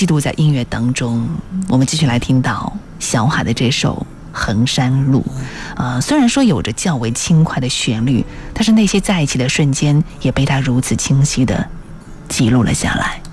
记录在音乐当中。我们继续来听到小海的这首衡山路。虽然说有着较为轻快的旋律，但是那些在一起的瞬间也被他如此清晰地记录了下来。